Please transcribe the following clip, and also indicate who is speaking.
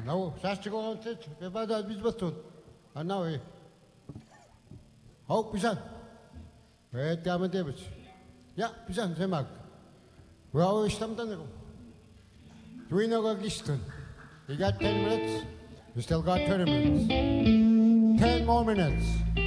Speaker 1: Nou, 60 altijd. We hebben dat iets wat doen. En nou, hou, pisan. Weet je, met David. Ja, pisan, zeg maar. We houden stam dan erop. Doe je nog een gisteren? You got 10 minutes? You still got 20 minutes. 10 more minutes.